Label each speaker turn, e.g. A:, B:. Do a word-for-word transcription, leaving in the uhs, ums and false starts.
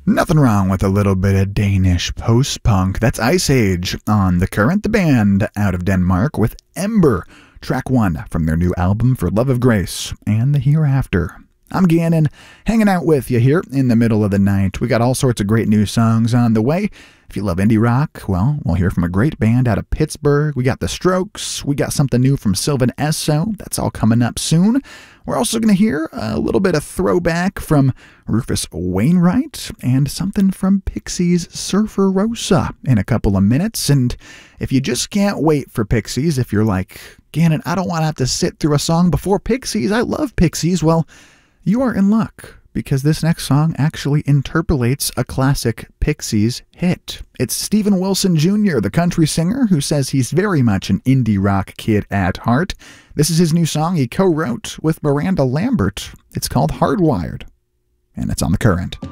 A: Nothing wrong with a little bit of Danish post-punk. That's Ice Age on The Current, the band out of Denmark, with Ember, track one from their new album For Love of Grace and the Hereafter. I'm Gannon, hanging out with you here in the middle of the night. We got all sorts of great new songs on the way. If you love indie rock, well, we'll hear from a great band out of Pittsburgh. We got The Strokes. We got something new from Sylvan Esso. That's all coming up soon. We're also going to hear a little bit of throwback from Rufus Wainwright and something from Pixies' Surfer Rosa in a couple of minutes. And if you just can't wait for Pixies, if you're like, Gannon, I don't want to have to sit through a song before Pixies. I love Pixies. Well, you are in luck, because this next song actually interpolates a classic Pixies hit. It's Steven Wilson Junior, the country singer, who says he's very much an indie rock kid at heart. This is his new song he co-wrote with Miranda Lambert. It's called Hardwired, and it's on The Current.